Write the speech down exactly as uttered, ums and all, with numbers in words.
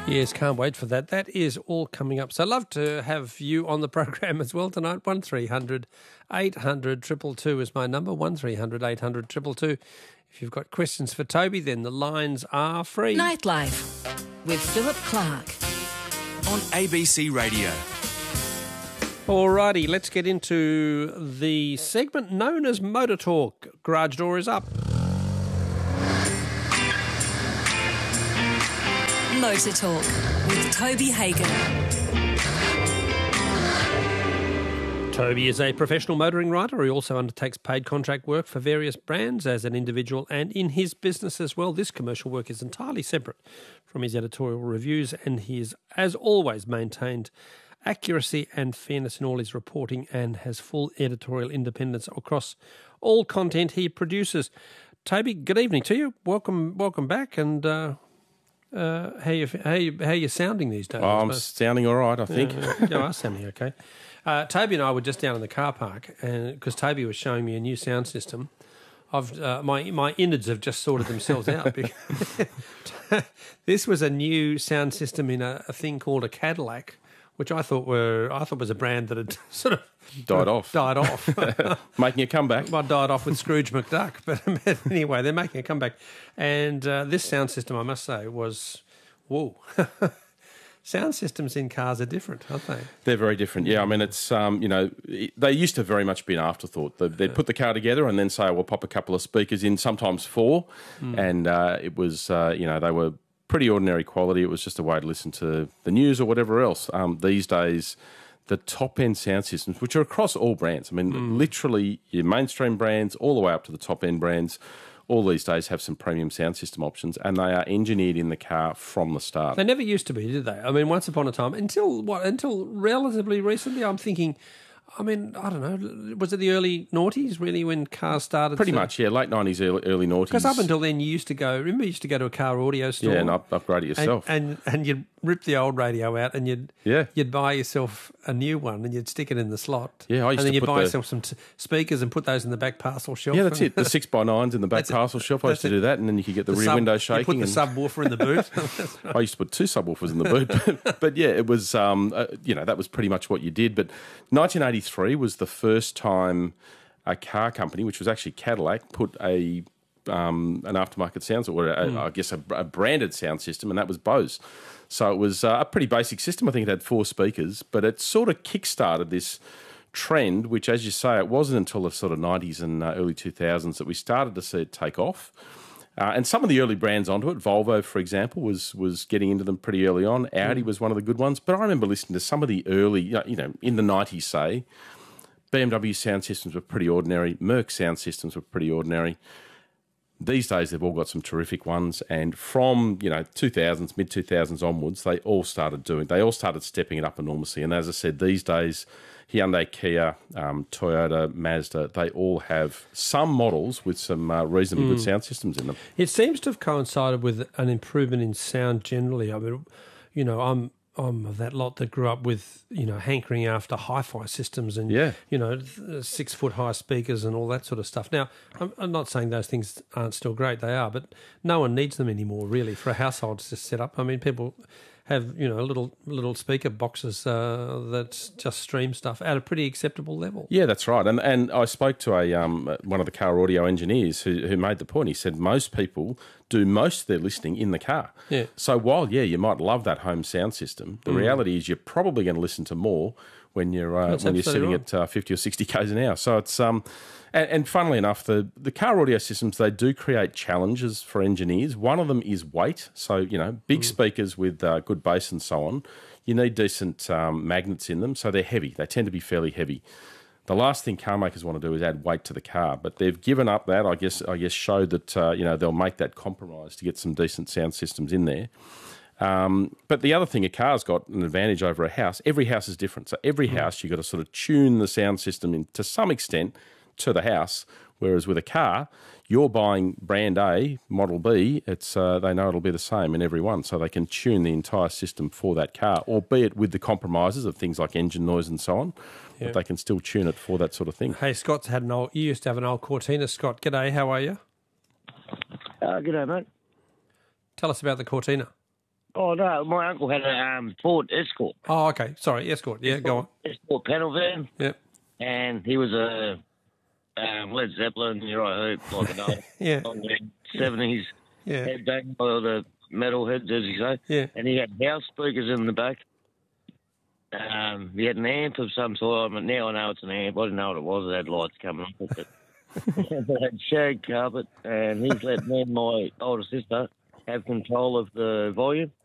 Yes, can't wait for that. That is all coming up. So I'd love to have you on the program as well tonight. one three hundred eight hundred two two two is my number, one three hundred eight hundred two two two. If you've got questions for Toby, then the lines are free. Nightlife with Philip Clark on A B C Radio. Alrighty, let's get into the segment known as Motor Talk. Garage door is up. Motor Talk with Toby Hagen. Toby is a professional motoring rider. He also undertakes paid contract work for various brands as an individual and in his business as well. This commercial work is entirely separate from his editorial reviews, and he has, as always, maintained accuracy and fairness in all his reporting and has full editorial independence across all content he produces. Toby, good evening to you. Welcome welcome back, and uh, uh, how you how you how you sounding these days? Oh, I'm sounding all right, I think. Yeah, you are sounding okay. Uh, Toby and I were just down in the car park, and because Toby was showing me a new sound system, I've uh, my my innards have just sorted themselves out. This was a new sound system in a, a thing called a Cadillac, which I thought were I thought was a brand that had sort of died off, died off, making a comeback. Well, died off with Scrooge McDuck, but anyway, they're making a comeback. And uh, this sound system, I must say, was whoa. Sound systems in cars are different, aren't they? They're very different. Yeah, I mean, it's um, you know, they used to very much be an afterthought. They'd put the car together and then say, "We'll pop a couple of speakers in, sometimes four," mm. and uh, it was uh, you know they were pretty ordinary quality. It was just a way to listen to the news or whatever else. Um, these days, the top-end sound systems, which are across all brands, I mean, mm. literally your mainstream brands all the way up to the top-end brands, all these days have some premium sound system options, and they are engineered in the car from the start. They never used to be, did they? I mean, once upon a time, until what? Until relatively recently, I'm thinking... I mean, I don't know, was it the early noughties, really, when cars started? Pretty to... much, yeah, late nineties, early, early noughties. Because up until then, you used to go, remember you used to go to a car audio store? Yeah, and up, upgrade it yourself. And, and, and you'd rip the old radio out and you'd yeah. you'd buy yourself a new one and you'd stick it in the slot. Yeah, I used And then to you'd put buy the... yourself some t- speakers and put those in the back parcel shelf. Yeah, that's it, the six by nines in the back parcel shelf. I used to do that, and then you could get the, the rear sub, window shaking. You put the and... subwoofer in the boot. I used to put two subwoofers in the boot. but, but yeah, it was, um, uh, you know, that was pretty much what you did. But nineteen eighty-three was the first time a car company, which was actually Cadillac, put a um, an aftermarket sound, or a, mm. I guess a, a branded sound system, and that was Bose. So it was uh, a pretty basic system. I think it had four speakers, but it sort of kick-started this trend, which, as you say, it wasn't until the sort of nineties and uh, early two thousands that we started to see it take off. Uh, and some of the early brands onto it, Volvo, for example, was was getting into them pretty early on. Audi mm. was one of the good ones. But I remember listening to some of the early, you know, in the nineties, say, B M W sound systems were pretty ordinary. Merc sound systems were pretty ordinary. These days, they've all got some terrific ones. And from, you know, two thousands, mid two thousands onwards, they all started doing, they all started stepping it up enormously. And as I said, these days, Hyundai, Kia, um, Toyota, Mazda, they all have some models with some uh, reasonably mm. good sound systems in them. It seems to have coincided with an improvement in sound generally. I mean, you know, I'm I'm of that lot that grew up with, you know, hankering after hi-fi systems and, yeah. you know, six-foot-high speakers and all that sort of stuff. Now, I'm, I'm not saying those things aren't still great. They are, but no one needs them anymore, really, for a household to set up. I mean, people have, you know, little little speaker boxes uh, that just stream stuff at a pretty acceptable level. Yeah, that's right. And and I spoke to a um, one of the car audio engineers who, who made the point. He said most people do most of their listening in the car. Yeah. So while, yeah, you might love that home sound system, the mm. reality is you're probably going to listen to more when you're uh, when you're sitting right. at uh, fifty or sixty k's an hour. So it's um, and, and funnily enough, the the car audio systems, they do create challenges for engineers. One of them is weight. So you know, big mm. speakers with uh, good bass and so on. You need decent um, magnets in them, so they're heavy. They tend to be fairly heavy. The last thing car makers want to do is add weight to the car, but they've given up that. I guess I guess showed that uh, you know they'll make that compromise to get some decent sound systems in there. Um, but the other thing, a car's got an advantage over a house. Every house is different. So every mm. house, you've got to sort of tune the sound system in, to some extent to the house. Whereas with a car, you're buying brand A, model B, it's uh, they know it'll be the same in every one. So they can tune the entire system for that car, albeit with the compromises of things like engine noise and so on. Yeah. But they can still tune it for that sort of thing. Hey, Scott's had an old, you used to have an old Cortina. Scott, g'day, how are you? Uh, g'day, mate. Tell us about the Cortina. Oh, no, my uncle had a um, Ford Escort. Oh, okay. Sorry, Escort. Yeah, go on. Escort panel van. Yep. And he was a um, Led Zeppelin, you're right, like an old Yeah. seventies Yeah. headbang, or the metalheads, as you say. Yeah. And he had house speakers in the back. Um, he had an amp of some sort. I mean, now I know it's an amp. I didn't know what it was. It had lights coming off it. But it had shag carpet, and he's let me and my older sister have control of the volume.